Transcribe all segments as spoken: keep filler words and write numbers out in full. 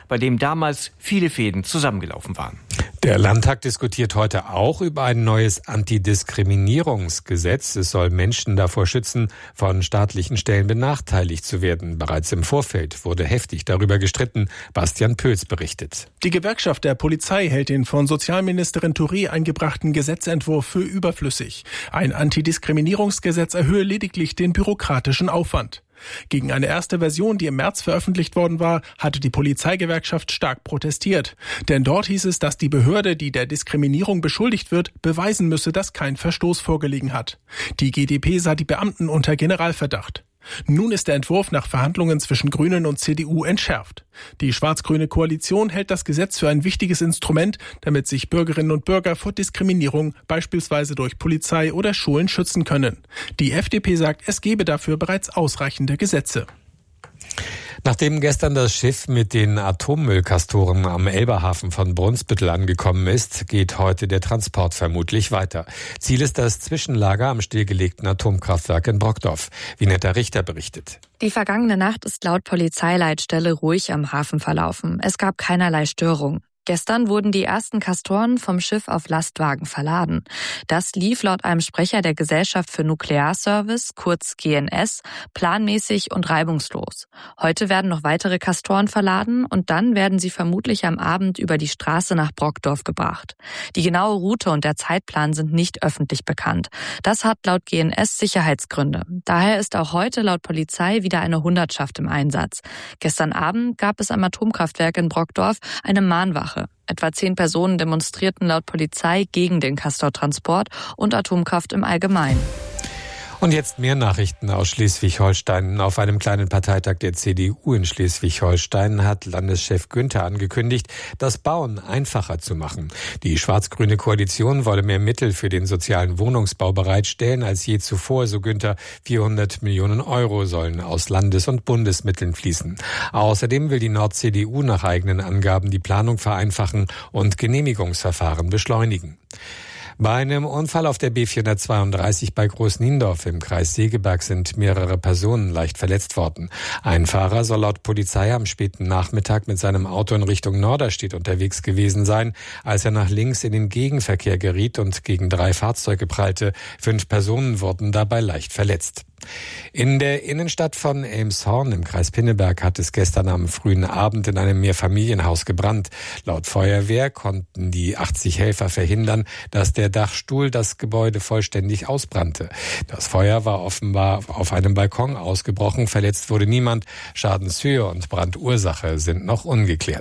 bei dem damals viele Fäden zusammengelaufen waren. Der Landtag diskutiert heute auch über ein neues Antidiskriminierungsgesetz. Es soll Menschen davor schützen, von staatlichen Stellen benachteiligt zu werden. Bereits im Vorfeld wurde heftig darüber gestritten. Bastian Pöls berichtet. Die Gewerkschaft der Polizei hält den von Sozialministerin Touré eingebrachten Gesetzentwurf für überflüssig. Ein Antidiskriminierungsgesetz erhöhe lediglich den bürokratischen Aufwand. Gegen eine erste Version, die im März veröffentlicht worden war, hatte die Polizeigewerkschaft stark protestiert. Denn dort hieß es, dass die Behörde, die der Diskriminierung beschuldigt wird, beweisen müsse, dass kein Verstoß vorgelegen hat. Die G d P sah die Beamten unter Generalverdacht. Nun ist der Entwurf nach Verhandlungen zwischen Grünen und C D U entschärft. Die schwarz-grüne Koalition hält das Gesetz für ein wichtiges Instrument, damit sich Bürgerinnen und Bürger vor Diskriminierung beispielsweise durch Polizei oder Schulen schützen können. Die F D P sagt, es gebe dafür bereits ausreichende Gesetze. Nachdem gestern das Schiff mit den Atommüllkastoren am Elberhafen von Brunsbüttel angekommen ist, geht heute der Transport vermutlich weiter. Ziel ist das Zwischenlager am stillgelegten Atomkraftwerk in Brockdorf. Vinetta Richter berichtet. Die vergangene Nacht ist laut Polizeileitstelle ruhig am Hafen verlaufen. Es gab keinerlei Störung. Gestern wurden die ersten Kastoren vom Schiff auf Lastwagen verladen. Das lief laut einem Sprecher der Gesellschaft für Nuklearservice, kurz G N S, planmäßig und reibungslos. Heute werden noch weitere Kastoren verladen und dann werden sie vermutlich am Abend über die Straße nach Brockdorf gebracht. Die genaue Route und der Zeitplan sind nicht öffentlich bekannt. Das hat laut G N S Sicherheitsgründe. Daher ist auch heute laut Polizei wieder eine Hundertschaft im Einsatz. Gestern Abend gab es am Atomkraftwerk in Brockdorf eine Mahnwache. Etwa zehn Personen demonstrierten laut Polizei gegen den Castortransport und Atomkraft im Allgemeinen. Und jetzt mehr Nachrichten aus Schleswig-Holstein. Auf einem kleinen Parteitag der C D U in Schleswig-Holstein hat Landeschef Günther angekündigt, das Bauen einfacher zu machen. Die schwarz-grüne Koalition wolle mehr Mittel für den sozialen Wohnungsbau bereitstellen als je zuvor, so Günther. vierhundert Millionen Euro sollen aus Landes- und Bundesmitteln fließen. Außerdem will die Nord-C D U nach eigenen Angaben die Planung vereinfachen und Genehmigungsverfahren beschleunigen. Bei einem Unfall auf der B vierhundertzweiunddreißig bei Großniendorf im Kreis Segeberg sind mehrere Personen leicht verletzt worden. Ein Fahrer soll laut Polizei am späten Nachmittag mit seinem Auto in Richtung Norderstedt unterwegs gewesen sein, als er nach links in den Gegenverkehr geriet und gegen drei Fahrzeuge prallte. Fünf Personen wurden dabei leicht verletzt. In der Innenstadt von Elmshorn im Kreis Pinneberg hat es gestern am frühen Abend in einem Mehrfamilienhaus gebrannt. Laut Feuerwehr konnten die achtzig Helfer verhindern, dass der Dachstuhl das Gebäude vollständig ausbrannte. Das Feuer war offenbar auf einem Balkon ausgebrochen. Verletzt wurde niemand. Schadenshöhe und Brandursache sind noch ungeklärt.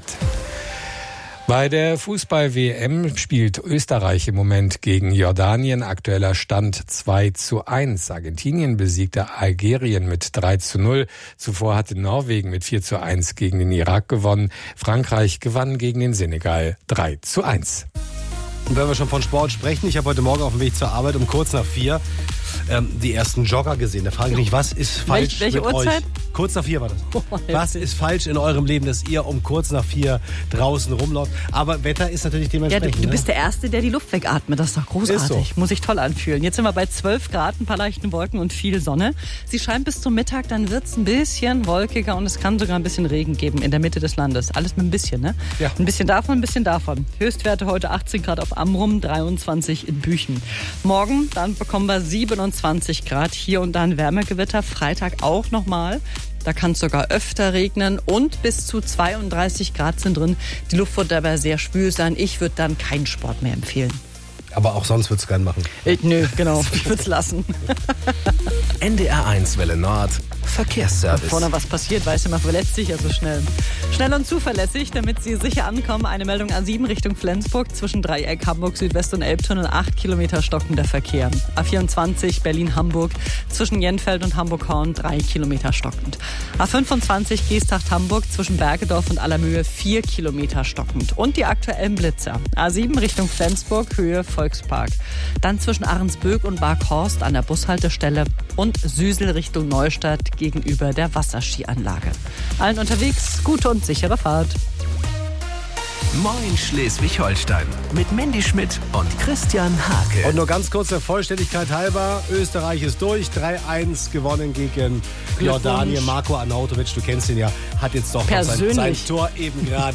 Bei der Fußball-W M spielt Österreich im Moment gegen Jordanien. Aktueller Stand zwei zu eins. Argentinien besiegte Algerien mit drei zu null. Zuvor hatte Norwegen mit vier zu eins gegen den Irak gewonnen. Frankreich gewann gegen den Senegal drei zu eins. Und wenn wir schon von Sport sprechen, ich habe heute Morgen auf dem Weg zur Arbeit um kurz nach vier ähm, die ersten Jogger gesehen. Da frage ich mich, was ist falsch Welche mit Uhrzeit? euch? Kurz nach vier war das. Oh, was ist falsch in eurem Leben, dass ihr um kurz nach vier draußen rumläuft? Aber Wetter ist natürlich Ja, dementsprechend. du, du ne? bist der Erste, der die Luft wegatmet. Das ist doch großartig. Ist so. Muss sich toll anfühlen. Jetzt sind wir bei zwölf Grad, ein paar leichten Wolken und viel Sonne. Sie scheint bis zum Mittag, dann wird es ein bisschen wolkiger und es kann sogar ein bisschen Regen geben in der Mitte des Landes. Alles mit ein bisschen, ne? Ja. Ein bisschen davon, ein bisschen davon. Höchstwerte heute achtzehn Grad auf Amrum, dreiundzwanzig in Büchen. Morgen, dann bekommen wir siebenundzwanzig Grad. Hier und da ein Wärmegewitter. Freitag auch nochmal. Da kann es sogar öfter regnen und bis zu zweiunddreißig Grad sind drin. Die Luft wird dabei sehr schwül sein. Ich würde dann keinen Sport mehr empfehlen. Aber auch sonst würdest du gern machen. Ich, nö, genau. Ich würde es lassen. N D R eins Welle Nord. Verkehrsservice. Vorne was passiert, weiß ja, man verletzt sich ja so schnell. Schnell und zuverlässig, damit Sie sicher ankommen. Eine Meldung A sieben Richtung Flensburg zwischen Dreieck Hamburg Südwest und Elbtunnel. acht Kilometer stockender Verkehr. A vierundzwanzig Berlin-Hamburg zwischen Jenfeld und Hamburg-Horn. drei Kilometer stockend. A fünfundzwanzig Geesthacht-Hamburg zwischen Bergedorf und Allermühe. vier Kilometer stockend. Und die aktuellen Blitzer. A sieben Richtung Flensburg, Höhe Volkspark. Dann zwischen Ahrensböck und Barkhorst an der Bushaltestelle. Und Süsel Richtung Neustadt gegenüber der Wasserskianlage. Allen unterwegs gute und sichere Fahrt. Moin Schleswig-Holstein mit Mandy Schmidt und Christian Hake. Und nur ganz kurz der Vollständigkeit halber, Österreich ist durch, drei eins gewonnen gegen Jordanien. Marko Arnautovic, du kennst ihn ja, hat jetzt doch noch sein, sein Tor eben gerade